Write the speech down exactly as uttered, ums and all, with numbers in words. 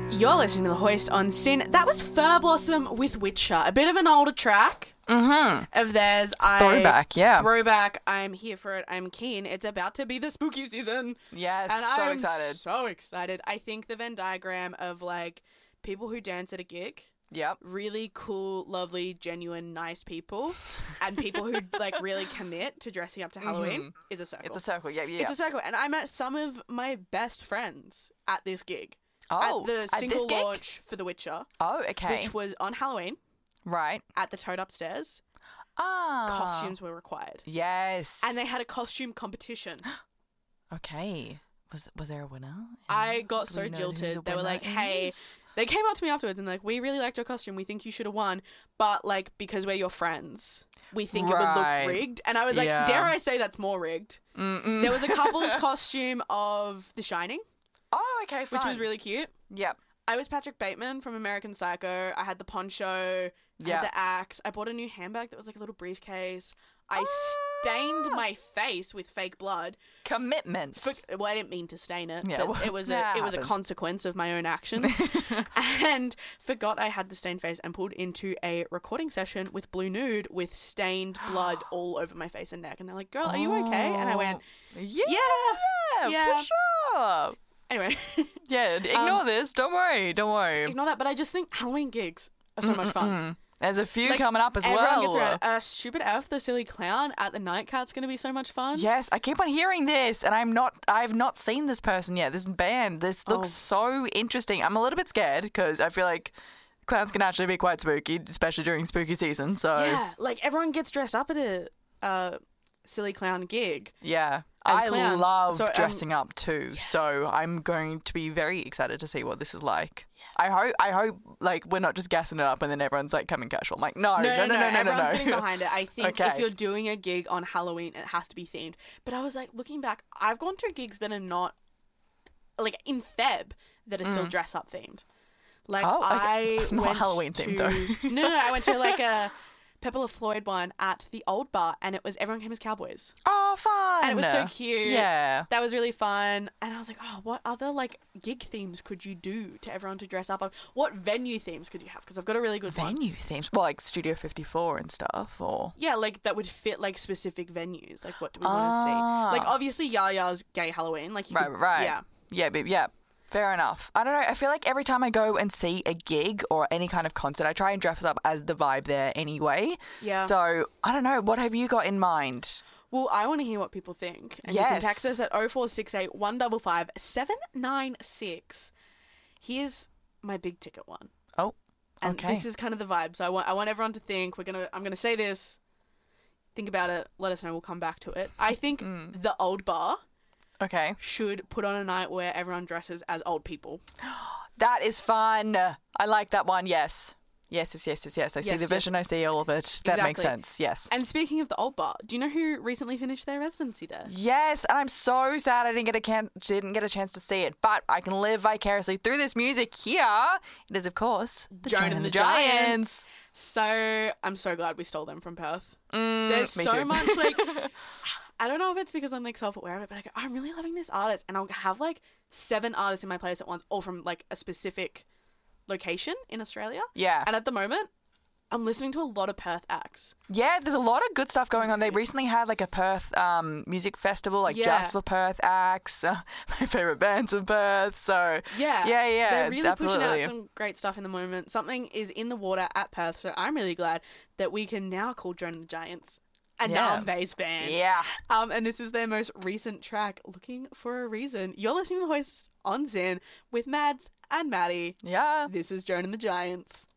You're listening to The Hoist on Sin. That was Fir Blossom with Witcher. A bit of an older track Mm-hmm. of theirs. I, Throwback, yeah. Throwback. I'm here for it. I'm keen. It's about to be the spooky season. Yes, And so I'm excited. so excited. I think the Venn diagram of, like, people who dance at a gig, Yep. really cool, lovely, genuine, nice people, and people who, like, really commit to dressing up to Halloween Mhm. is a circle. It's a circle, yeah, yeah. It's a circle. And I met some of my best friends at this gig. oh, at the at single this gig? launch for The Witcher, Oh, okay. which was on Halloween right. at the Toad Upstairs. Ah. Costumes were required. Yes. And they had a costume competition. Okay. Was was there a winner? I got Do so we know who jilted. the They were winner like, hey, is? they came up to me afterwards and like, we really liked your costume. We think you should have won. But like, because we're your friends, we think it would Right. look rigged. And I was like, Yeah. dare I say that's more rigged? Mm-mm. There was a couple's costume of The Shining, Oh, okay, fine. which was really cute. Yep. I was Patrick Bateman from American Psycho. I had the poncho. I Yeah. had the axe. I bought a new handbag that was like a little briefcase. I stained Ah. my face with fake blood. Commitment. For, well, I didn't mean to stain it, Yeah, but well, it was a that it was a happens. consequence of my own actions. And forgot I had the stained face and pulled into a recording session with Blue Nude with stained blood all over my face and neck. And they're like, "Girl, are you okay?" And I went, yeah, "Yeah, yeah, yeah." for sure. Anyway, Yeah, ignore Um, this. Don't worry. Don't worry. ignore that. But I just think Halloween gigs are so much fun. Mm. There's a few Like, coming up as Everyone well. gets around. Uh, Stupid F, the silly clown at the Nightcat's going to be so much fun. Yes, I keep on hearing this, and I'm not. I've not seen this person yet. This band. This looks Oh. so interesting. I'm a little bit scared because I feel like clowns can actually be quite spooky, especially during spooky season. So Yeah, like everyone gets dressed up at a uh, silly clown gig. yeah, As I clowns. love So, um, dressing up too. So I'm going to be very excited to see what this is like. I hope. I hope like we're not just gassing it up and then everyone's like coming casual. I'm like no, no, no, no, no, no, no. Everyone's no. getting behind it. I think Okay. if you're doing a gig on Halloween, it has to be themed. But I was like, looking back, I've gone to gigs that are not, like in Feb, that are still dress up themed. Like Mm. Oh, okay. I Not went Halloween to, themed, though. no, no, I went to like a Pepper Floyd one at the Old Bar, and it was everyone came as cowboys, Oh, fun. and it was so cute. Yeah. That was really fun. And I was like, oh, what other, like, gig themes could you do to everyone to dress up? What venue themes could you have? Because I've got a really good one. Venue themes, well, like Studio fifty-four and stuff, or Yeah, like, that would fit, like, specific venues. Like, what do we want to Ah. see? Like, obviously, Yaya's Gay Halloween. Like, you right, could- right, Yeah. yeah, but yeah. Fair enough. I don't know. I feel like every time I go and see a gig or any kind of concert, I try and dress up as the vibe there anyway. Yeah. So I don't know. What have you got in mind? Well, I want to hear what people think. And you can Yes. text us at oh four six eight, one five five, seven nine six. Here's my big ticket one. Oh, And okay. this is kind of the vibe. So I want I want everyone to think. We're gonna I'm gonna say this. Think about it. Let us know. We'll come back to it. I think Mm. the Old Bar Okay. should put on a night where everyone dresses as old people. That is fun. I like that one. Yes. Yes, yes, yes, yes, yes. I see Yes, the yes. vision. I see all of it. That makes Exactly. sense. Yes. And speaking of the Old Bar, do you know who recently finished their residency there? Yes, and I'm so sad I didn't get a can- didn't get a chance to see it, but I can live vicariously through this music here. It is, of course, the Joan Joan and and the the Giants. So I'm so glad we stole them from Perth. Mm, There's me so too. much like I don't know if it's because I'm like self-aware of it, but I go, I'm really loving this artist, and I'll have like seven artists in my playlist at once, all from like a specific location in Australia. Yeah. And at the moment, I'm listening to a lot of Perth acts. Yeah, there's a lot of good stuff going on. They recently had like a Perth um, music festival, like Yeah. just for Perth acts. Uh, my favorite band's from Perth, so Yeah. yeah, yeah, They're really absolutely. pushing out some great stuff in the moment. Something is in the water at Perth, so I'm really glad that we can now call Joan and the Giants a Yeah. non-bass band. Yeah. Um, and this is their most recent track, Looking for a Reason. You're listening to the Hoist on Zen with Mads and Maddie. Yeah. This is Joan and the Giants.